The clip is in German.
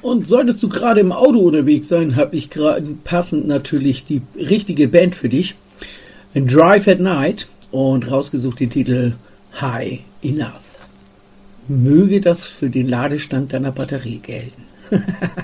Und solltest du gerade im Auto unterwegs sein, habe ich gerade passend natürlich die richtige Band für dich. Drive at Night und rausgesucht den Titel High Enough. Möge das für den Ladestand deiner Batterie gelten.